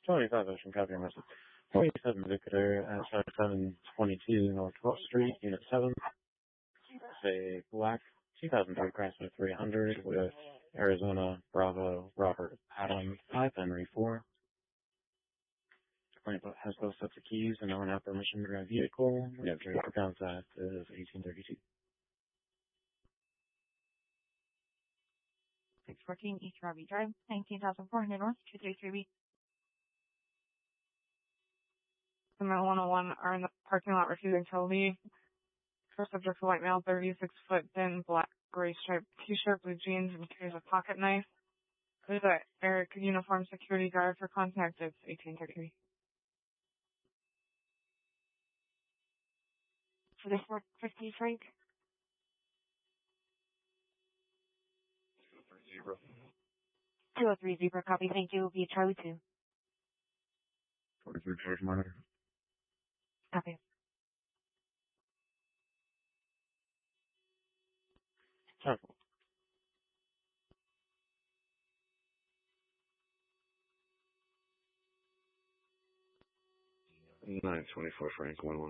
25 Ocean, copy your message. 47 Victor at 5722 North 12th Street, Unit 7. Say black 2003 Chrysler 300 with Arizona Bravo Robert Adam 5 Henry 4. Client has both sets of keys and no one have permission to drive vehicle. We have driver contact is 1832. 614 East Robbie Drive, 19,400 North, 233B. The male 101 are in the parking lot refusing to leave. First subject, a white male, 36-foot thin, black, gray striped t-shirt, blue jeans, and carries a pocket knife. There's a Eric uniform security guard for contact. It's 1833. For the 450 Frank. 203 Zebra, copy. Thank you. Via Charlie 2. 43 George Monitor. Copy. Temple. 924 Frank 11.